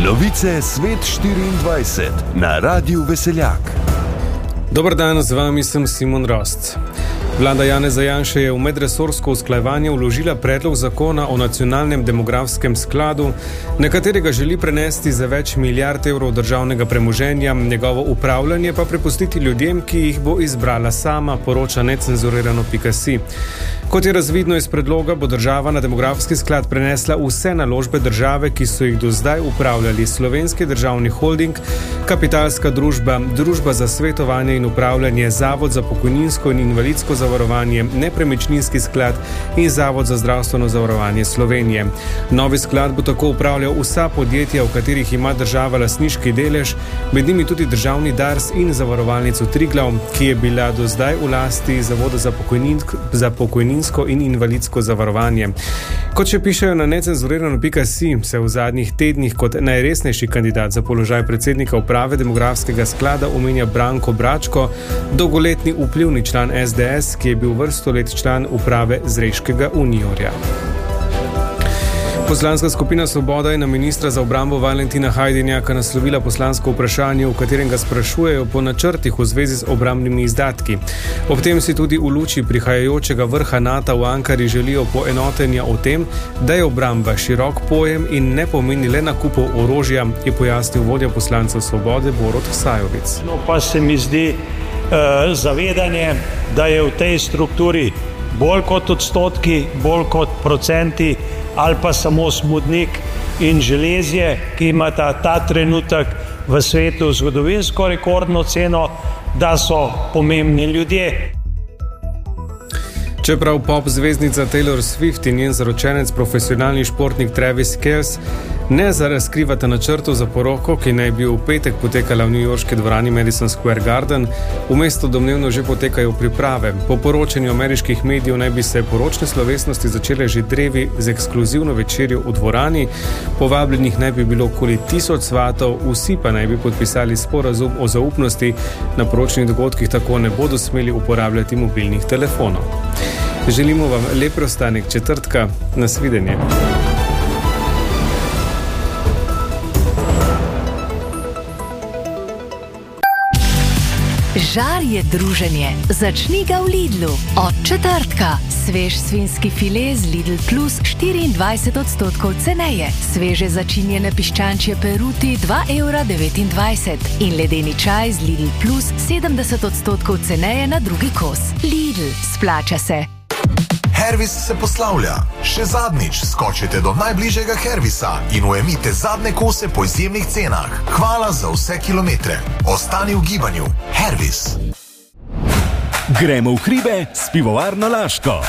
Novice Svet 24 na Radiu Veseljak. Dober dan, z vami sem Simon Rost. Vlada Janeza Janše je v medresorsko usklajevanje vložila predlog zakona o nacionalnem demografskem skladu, na katerega želi prenesti za več milijard evrov državnega premoženja, njegovo upravljanje pa prepustiti ljudem, ki jih bo izbrala sama, poroča necenzurirano.si. Kot je razvidno iz predloga, bo država na demografski sklad prenesla vse naložbe države, ki so jih do zdaj upravljali Slovenski državni holding, Kapitalska družba, Družba za svetovanje in upravljanje, Zavod za pokojninsko in invalidsko zavarovanje, Nepremičninski sklad in Zavod za zdravstveno zavarovanje Slovenije. Novi sklad bo tako upravljal vsa podjetja, v katerih ima država lastniški delež, med njimi tudi državni Dars in zavarovalnico Triglav, ki je bila do zdaj v lasti Zavoda za pokojninsko in invalidsko zavarovanje. Kot še pišejo na necenzurirano.si, se v zadnjih tednih kot najresnejši kandidat za položaj predsednika uprave demografskega sklada omenja Branko Bračko, dolgoletni vplivni član SDS, ki je bil vrsto let član uprave Zreškega uniorja. Poslanska skupina Svoboda je na ministra za obrambo Valentina Hajdinjaka naslovila poslansko vprašanje, v katerem ga sprašujejo po načrtih v zvezi z obrambnimi izdatki. Ob tem si tudi v luči prihajajočega vrha NATO v Ankari želijo poenotenja o tem, da je obramba širok pojem in ne pomeni le nakupov orožja, je pojasnil vodja poslancev Svobode Borut Sajovic. Pa se mi zdi zavedanje, da je v tej strukturi bolj kot odstotki, bolj kot procenti ali pa samo smodnik in železje, ki imata ta trenutek v svetu zgodovinsko rekordno ceno, da so pomembni ljudje. Čeprav pop zvezdnica Taylor Swift in njen zaročenec, profesionalni športnik Travis Kelce, ne razkrivata načrtov za poroko, ki naj bi v petek potekala v newyorški dvorani Madison Square Garden, v mestu domnevno že potekajo priprave. Po poročanju ameriških medijev naj bi se poročne slovesnosti začele že drevi z ekskluzivno večerjo v dvorani. Povabljenih naj bi bilo okoli 1000 svatov, vsi pa naj bi podpisali sporazum o zaupnosti. Na poročnih dogodkih tako ne bodo smeli uporabljati mobilnih telefonov. Želimo vam lep preostanek četrtka. Nasvidenje. Žar je druženje. Začni ga v Lidlu. Od četrtka. Svež svinjski file z Lidl Plus 24% ceneje. Sveže začinjene piščančje peruti 2,29 € in ledeni čaj z Lidl Plus 70% ceneje na drugi kos. Lidl, splača se. Hervis se poslavlja. Še zadnjič skočite do najbližjega Hervisa in ujemite zadnje kose po izjemnih cenah. Hvala za vse kilometre. Ostani v gibanju. Hervis. Gremo v hribe s pivovarno Laško.